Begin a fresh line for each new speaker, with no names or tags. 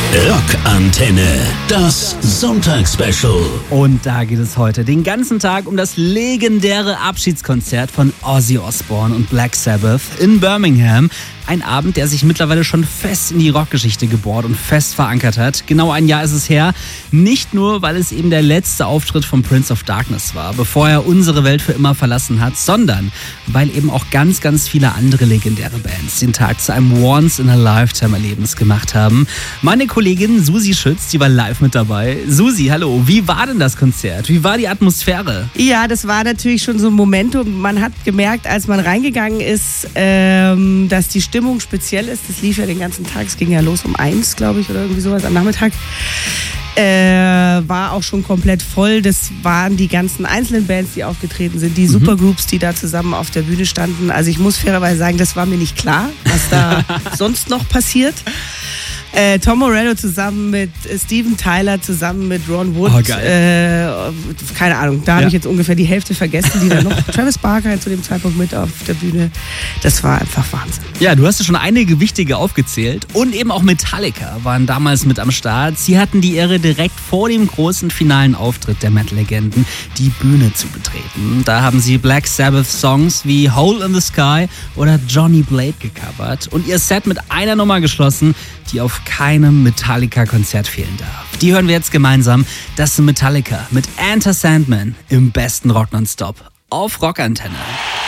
Rockantenne, das Sonntagsspecial.
Und da geht es heute den ganzen Tag um das legendäre Abschiedskonzert von Ozzy Osbourne und Black Sabbath in Birmingham. Ein Abend, der sich mittlerweile schon fest in die Rockgeschichte gebohrt und fest verankert hat. Genau ein Jahr ist es her. Nicht nur, weil es eben der letzte Auftritt von Prince of Darkness war, bevor er unsere Welt für immer verlassen hat, sondern weil eben auch ganz, ganz viele andere legendäre Bands den Tag zu einem Once-in-a-Lifetime-Erlebnis gemacht haben. Meine Kollegin Susi Schütz, die war live mit dabei. Susi, hallo, wie war denn das Konzert? Wie war die Atmosphäre?
Ja, das war natürlich schon so ein Momentum. Man hat gemerkt, als man reingegangen ist, dass die Stimmung speziell ist. Das lief ja den ganzen Tag. Es ging ja los um 1, glaube ich, oder irgendwie sowas am Nachmittag. War auch schon komplett voll. Das waren die ganzen einzelnen Bands, die aufgetreten sind, die Supergroups, die da zusammen auf der Bühne standen. Also ich muss fairerweise sagen, das war mir nicht klar, was da sonst noch passiert. Tom Morello zusammen mit Steven Tyler, zusammen mit Ron Wood.
Oh, geil.
Keine Ahnung, da habe ich jetzt ungefähr die Hälfte vergessen, die da noch. Travis Barker zu dem Zeitpunkt mit auf der Bühne. Das war einfach Wahnsinn.
Ja, du hast ja schon einige wichtige aufgezählt. Und eben auch Metallica waren damals mit am Start. Sie hatten die Ehre, direkt vor dem großen finalen Auftritt der Metal-Legenden die Bühne zu betreten. Da haben sie Black Sabbath-Songs wie Hole in the Sky oder Johnny Blade gecovert und ihr Set mit einer Nummer geschlossen, die auf keinem Metallica-Konzert fehlen darf. Die hören wir jetzt gemeinsam. Das sind Metallica mit Enter Sandman im besten Rock Nonstop auf Rockantenne.